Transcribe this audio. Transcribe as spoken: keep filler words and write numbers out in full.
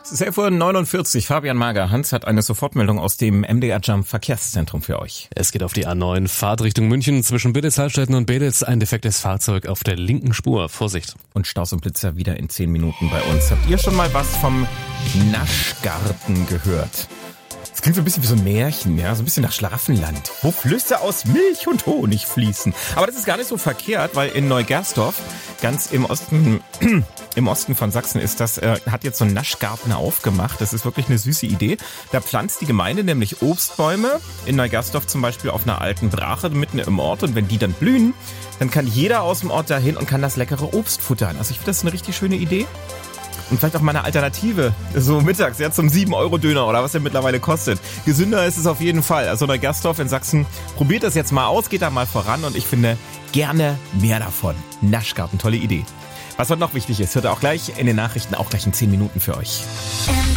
Es ist elf Uhr neunundvierzig. Fabian Mager, Hans hat eine Sofortmeldung aus dem M D R Jump Verkehrszentrum für euch. Es geht auf die A neun, Fahrt Richtung München zwischen Billitz-Hallstätten und Beditz. Ein defektes Fahrzeug auf der linken Spur. Vorsicht. Und Staus und Blitzer wieder in zehn Minuten bei uns. Habt ihr schon mal was vom Naschgarten gehört? Das klingt so ein bisschen wie so ein Märchen, ja, so ein bisschen nach Schlaraffenland, wo Flüsse aus Milch und Honig fließen. Aber das ist gar nicht so verkehrt, weil in Neugersdorf, ganz im Osten, im Osten von Sachsen ist das, äh, hat jetzt so ein Naschgarten aufgemacht. Das ist wirklich eine süße Idee. Da pflanzt die Gemeinde nämlich Obstbäume, in Neugersdorf zum Beispiel auf einer alten Brache mitten im Ort. Und wenn die dann blühen, dann kann jeder aus dem Ort dahin und kann das leckere Obst futtern. Also ich finde das eine richtig schöne Idee. Und vielleicht auch mal eine Alternative, so mittags, ja, zum sieben Euro Döner oder was der mittlerweile kostet. Gesünder ist es auf jeden Fall. Also Neugersdorf in Sachsen, probiert das jetzt mal aus, geht da mal voran und ich finde gerne mehr davon. Naschgarten, tolle Idee. Was heute noch wichtig ist, hört ihr auch gleich in den Nachrichten, auch gleich in zehn Minuten für euch.